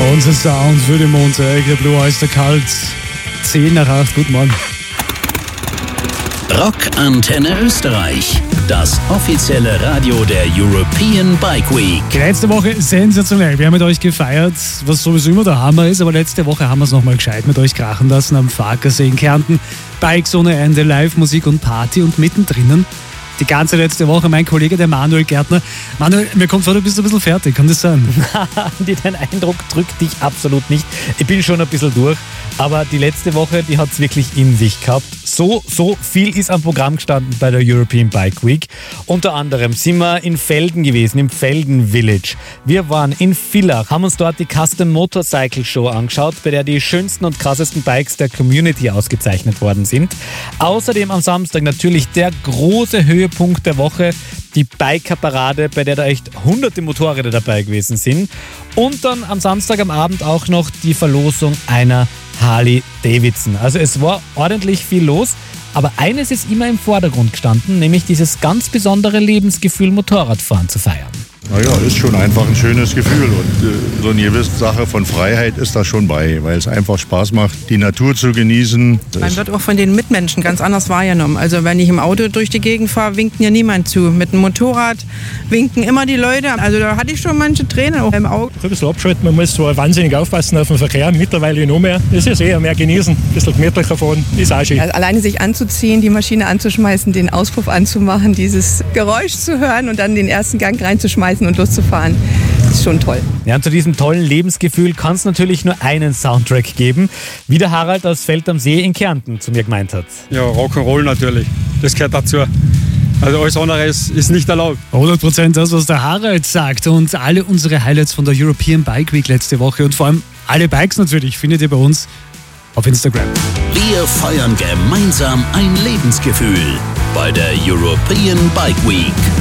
Unser Sound für den Montag, der Blue Oyster Cult. 10 nach 8, guten Morgen. Rock Antenne Österreich, das offizielle Radio der European Bike Week. Letzte Woche sensationell. Wir haben mit euch gefeiert, was sowieso immer der Hammer ist, aber letzte Woche haben wir es nochmal gescheit mit euch krachen lassen am Farkasee in Kärnten. Bikes ohne Ende, Live-Musik und Party und mittendrin die ganze letzte Woche mein Kollege, der Manuel Gärtner. Manuel, mir kommt vor, du bist ein bisschen fertig, kann das sein? Dein Eindruck drückt dich absolut nicht. Ich bin schon ein bisschen durch, aber die letzte Woche, die hat es wirklich in sich gehabt. So viel ist am Programm gestanden bei der European Bike Week. Unter anderem sind wir in Velden gewesen, im Velden Village. Wir waren in Villach, haben uns dort die Custom Motorcycle Show angeschaut, bei der die schönsten und krassesten Bikes der Community ausgezeichnet worden sind. Außerdem am Samstag natürlich der große Höhepunkt der Woche, die Biker-Parade, bei der da echt hunderte Motorräder dabei gewesen sind. Und dann am Samstag am Abend auch noch die Verlosung einer Harley Davidson. Also es war ordentlich viel los, aber eines ist immer im Vordergrund gestanden, nämlich dieses ganz besondere Lebensgefühl, Motorradfahren zu feiern. Naja, ist schon einfach ein schönes Gefühl und so eine gewisse Sache von Freiheit ist da schon bei, weil es einfach Spaß macht, die Natur zu genießen. Man wird auch von den Mitmenschen ganz anders wahrgenommen. Also wenn ich im Auto durch die Gegend fahre, winkt mir niemand zu. Mit dem Motorrad winken immer die Leute. Also da hatte ich schon manche Tränen auch im Auge. Ein bisschen abschalten, man muss zwar wahnsinnig aufpassen auf den Verkehr, mittlerweile noch mehr. Das ist eher mehr genießen, ein bisschen gemütlicher fahren, ist auch schön. Also alleine sich anzuziehen, die Maschine anzuschmeißen, den Auspuff anzumachen, dieses Geräusch zu hören und dann den ersten Gang reinzuschmeißen und loszufahren, ist schon toll. Ja, und zu diesem tollen Lebensgefühl kann es natürlich nur einen Soundtrack geben, wie der Harald aus Feld am See in Kärnten zu mir gemeint hat. Ja, Rock'n'Roll natürlich, das gehört dazu. Also alles andere ist nicht erlaubt. 100% das, was der Harald sagt. Und alle unsere Highlights von der European Bike Week letzte Woche und vor allem alle Bikes natürlich findet ihr bei uns auf Instagram. Wir feiern gemeinsam ein Lebensgefühl bei der European Bike Week.